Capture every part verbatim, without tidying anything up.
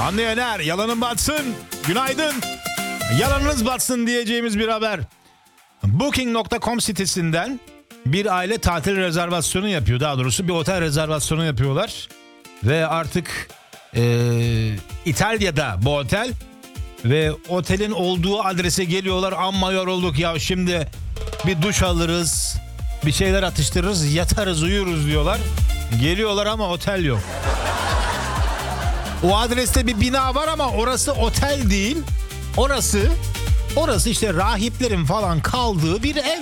Anlayan her yalanın batsın. Günaydın. Yalanınız batsın diyeceğimiz bir haber. Booking nokta com sitesinden bir aile tatil rezervasyonu yapıyor. Daha doğrusu bir otel rezervasyonu yapıyorlar. Ve artık ee, İtalya'da bu otel. Ve otelin olduğu adrese geliyorlar. Amma yorulduk ya, şimdi bir duş alırız, bir şeyler atıştırırız, yatarız, uyuruz diyorlar. Geliyorlar ama otel yok. O adreste bir bina var ama orası otel değil. Orası, orası işte rahiplerin falan kaldığı bir ev.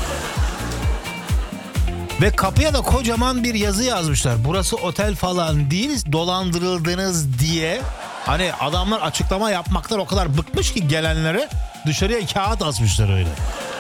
Ve kapıya da kocaman bir yazı yazmışlar. Burası otel falan değil, dolandırıldınız diye. Hani adamlar açıklama yapmaktan o kadar bıkmış ki gelenlere dışarıya kağıt asmışlar öyle.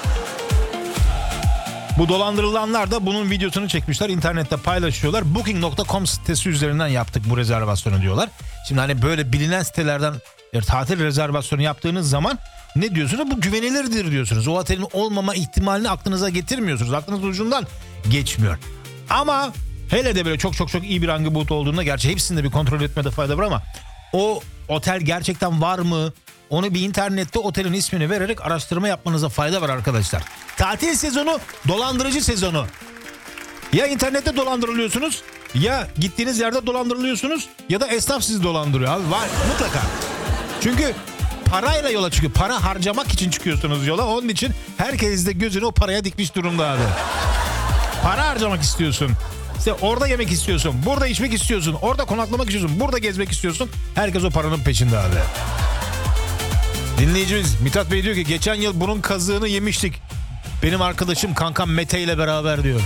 Bu dolandırılanlar da bunun videosunu çekmişler, internette paylaşıyorlar. Booking nokta com sitesi üzerinden yaptık bu rezervasyonu diyorlar. Şimdi hani böyle bilinen sitelerden tatil rezervasyonu yaptığınız zaman ne diyorsunuz? Bu güvenilirdir diyorsunuz. O otelin olmama ihtimalini aklınıza getirmiyorsunuz. Aklınız ucundan geçmiyor. Ama hele de böyle çok çok çok iyi bir hangi olduğunda, gerçi hepsinde bir kontrol etmede fayda var ama o otel gerçekten var mı? Onu bir internette otelin ismini vererek araştırma yapmanıza fayda var arkadaşlar. Tatil sezonu dolandırıcı sezonu. Ya internette dolandırılıyorsunuz, ya gittiğiniz yerde dolandırılıyorsunuz, ya da esnaf sizi dolandırıyor. Abi var mutlaka. Çünkü parayla yola çıkıyor. Para harcamak için çıkıyorsunuz yola. Onun için herkes de gözünü o paraya dikmiş durumda abi. Para harcamak istiyorsun. İşte orada yemek istiyorsun, burada içmek istiyorsun, orada konaklamak istiyorsun, burada gezmek istiyorsun. Herkes o paranın peşinde abi. Dinleyicimiz Mithat Bey diyor ki geçen yıl bunun kazığını yemiştik. Benim arkadaşım kankam Mete ile beraber diyor.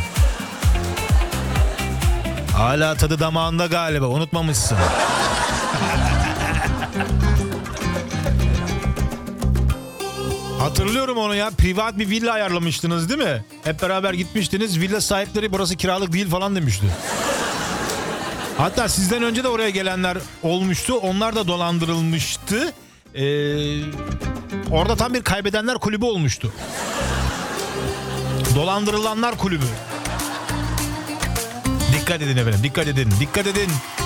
Hala tadı damağında galiba, unutmamışsın. Hatırlıyorum onu ya, privat bir villa ayarlamıştınız değil mi? Hep beraber gitmiştiniz, villa sahipleri burası kiralık değil falan demişti. Hatta sizden önce de oraya gelenler olmuştu, onlar da dolandırılmıştı. Ee, orada tam bir kaybedenler kulübü olmuştu. Dolandırılanlar kulübü. Dikkat edin efendim, dikkat edin, dikkat edin.